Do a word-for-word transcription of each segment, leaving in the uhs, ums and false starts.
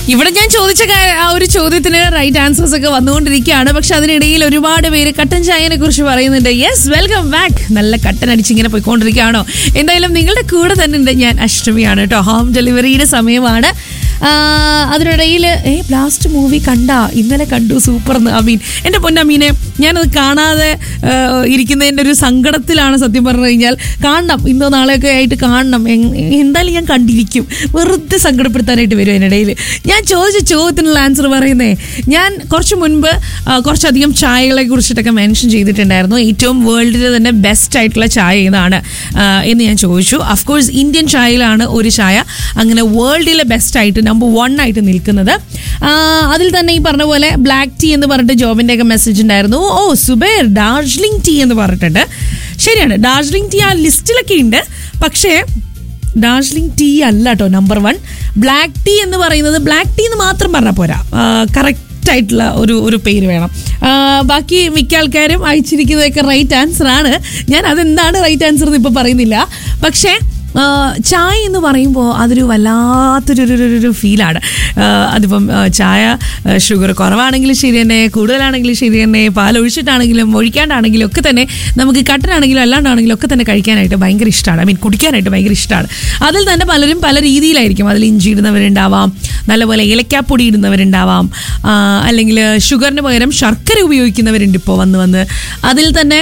ഇവിടെ ഞാൻ ചോദിച്ച ആ ഒരു ചോദ്യത്തിന് റൈറ്റ് ആൻസേഴ്സ് ഒക്കെ വന്നുകൊണ്ടിരിക്കുകയാണ്. പക്ഷെ അതിനിടയിൽ ഒരുപാട് പേര് കട്ടൻ ചായനെ കുറിച്ച് പറയുന്നുണ്ട്. Yes, welcome back. നല്ല കട്ടൻ അടിച്ചിങ്ങനെ പോയിക്കൊണ്ടിരിക്കുകയാണോ? എന്തായാലും നിങ്ങളുടെ കൂടെ തന്നെ ഉണ്ട് ഞാൻ, അഷ്ടമിയാണ് കേട്ടോ. ഹോം ഡെലിവറിയുടെ സമയമാണ്. അതിനിടയിൽ ഏ ബ്ലാസ്റ്റ് മൂവി കണ്ടാ? ഇന്നലെ കണ്ടു, സൂപ്പർ അമീൻ. എൻ്റെ പൊന്നമീനെ, ഞാനത് കാണാതെ ഇരിക്കുന്നതിൻ്റെ ഒരു സങ്കടത്തിലാണ് സത്യം പറഞ്ഞു കഴിഞ്ഞാൽ. കാണണം, ഇന്നോ നാളെയൊക്കെ ആയിട്ട് കാണണം. എന്തായാലും ഞാൻ കണ്ടിരിക്കും. വെറുതെ സങ്കടപ്പെടുത്താനായിട്ട് വരും അതിനിടയിൽ. ഞാൻ ചോദിച്ച ചോദ്യത്തിനുള്ള ആൻസർ പറയുന്നേ, ഞാൻ കുറച്ച് മുൻപ് കുറച്ചധികം ചായകളെ കുറിച്ചിട്ടൊക്കെ മെൻഷൻ ചെയ്തിട്ടുണ്ടായിരുന്നു. ഏറ്റവും വേൾഡിലെ തന്നെ ബെസ്റ്റ് ആയിട്ടുള്ള ചായ ഏതാണ് എന്ന് ഞാൻ ചോദിച്ചു. അഫ്കോഴ്സ് ഇന്ത്യൻ ചായയിലാണ് ഒരു ചായ അങ്ങനെ വേൾഡിലെ ബെസ്റ്റ് ആയിട്ട് നമ്പർ വൺ ആയിട്ട് നിൽക്കുന്നത്. അതിൽ തന്നെ ഈ പറഞ്ഞ പോലെ ബ്ലാക്ക് ടീ എന്ന് പറഞ്ഞിട്ട് ജോബിൻ്റെ ഒക്കെ മെസ്സേജ് ഉണ്ടായിരുന്നു. ഓ സുബൈർ, ഡാർജിലിംഗ് ടീ എന്ന് പറഞ്ഞിട്ടുണ്ട്. ശരിയാണ്, ഡാർജിലിംഗ് ടീ ആ ലിസ്റ്റിലൊക്കെ ഉണ്ട്. പക്ഷേ ഡാർജിലിംഗ് ടീ അല്ല കേട്ടോ നമ്പർ വൺ. ബ്ലാക്ക് ടീ എന്ന് പറയുന്നത്, ബ്ലാക്ക് ടീ എന്ന് മാത്രം പറഞ്ഞാൽ പോരാ, കറക്റ്റ് ആയിട്ടുള്ള ഒരു ഒരു പേര് വേണം. ബാക്കി മിക്ക ആൾക്കാരും അയച്ചിരിക്കുന്നതൊക്കെ റൈറ്റ് ആൻസർ ആണ്. ഞാൻ അതെന്താണ് റൈറ്റ് ആൻസർ എന്ന് ഇപ്പോൾ പറയുന്നില്ല. പക്ഷേ ചായ എന്ന് പറയുമ്പോൾ അതൊരു വല്ലാത്തൊരു ഫീലാണ്. അതിപ്പം ചായ ഷുഗർ കുറവാണെങ്കിലും ശരി തന്നെ, കൂടുതലാണെങ്കിലും ശരി തന്നെ, പാലൊഴിച്ചിട്ടാണെങ്കിലും ഒഴിക്കാണ്ടാണെങ്കിലും ഒക്കെ തന്നെ, നമുക്ക് കട്ടനാണെങ്കിലും അല്ലാണ്ടാണെങ്കിലും ഒക്കെ തന്നെ കഴിക്കാനായിട്ട് ഭയങ്കര ഇഷ്ടമാണ്. ഐ മീൻ കുടിക്കാനായിട്ട് ഭയങ്കര ഇഷ്ടമാണ്. അതിൽ തന്നെ പലരും പല രീതിയിലായിരിക്കും. അതിൽ ഇഞ്ചി ഇടുന്നവരുണ്ടാവാം, നല്ലപോലെ ഏലക്കാപ്പൊടി ഇടുന്നവരുണ്ടാവാം, അല്ലെങ്കിൽ ഷുഗറിന് പകരം ശർക്കര ഉപയോഗിക്കുന്നവരുണ്ട് ഇപ്പോൾ വന്ന് വന്ന്. അതിൽ തന്നെ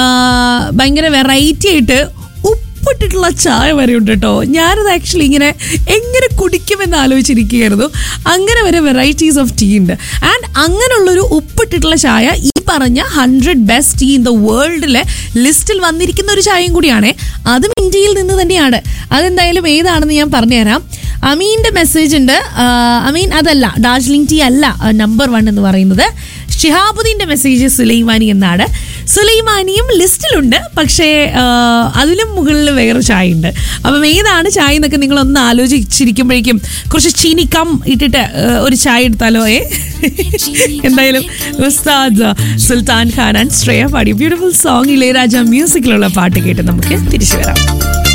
ഭയങ്കര വെറൈറ്റി ആയിട്ട് ഉപ്പിട്ടിട്ടുള്ള ചായ വരെ ഉണ്ട് കേട്ടോ. ഞാനത് ആക്ച്വലി ഇങ്ങനെ എങ്ങനെ കുടിക്കുമെന്ന് ആലോചിച്ചിരിക്കുകയായിരുന്നു. അങ്ങനെ വരെ വെറൈറ്റീസ് ഓഫ് ടീ ഉണ്ട്. ആൻഡ് അങ്ങനെയുള്ളൊരു ഉപ്പിട്ടിട്ടുള്ള ചായ ഈ പറഞ്ഞ hundred best tea in the വേൾഡിലെ ലിസ്റ്റിൽ വന്നിരിക്കുന്ന ഒരു ചായയും കൂടിയാണ്. അതും ഇന്ത്യയിൽ നിന്ന് തന്നെയാണ്. അതെന്തായാലും ഏതാണെന്ന് ഞാൻ പറഞ്ഞുതരാം. അമീൻ്റെ മെസ്സേജ് ഉണ്ട്. അമീൻ അതല്ല, ഡാർജിലിംഗ് ടീ അല്ല നമ്പർ വൺ എന്ന് പറയുന്നത്. ഷിഹാബുദ്ദീൻ്റെ മെസ്സേജ് സുലൈമാനി എന്നാണ്. സുലൈമാനിയും ലിസ്റ്റിലുണ്ട്, പക്ഷേ അതിലും മുകളിൽ വേറെ ചായ ഉണ്ട്. അപ്പം ഏതാണ് ചായ എന്നൊക്കെ നിങ്ങളൊന്ന് ആലോചിച്ചിരിക്കുമ്പോഴേക്കും കുറച്ച് ചീനി കം ഇട്ടിട്ട് ഒരു ചായ എടുത്താലോ? ഏ എന്തായാലും ഉസ്താദ് സുൽത്താൻ ഖാൻ ആൻഡ് ശ്രേയ പാടി ബ്യൂട്ടിഫുൾ സോങ്, ഇളയരാജ മ്യൂസിക്കിലുള്ള പാട്ട് കേട്ട് നമുക്ക് തിരിച്ചു വരാം.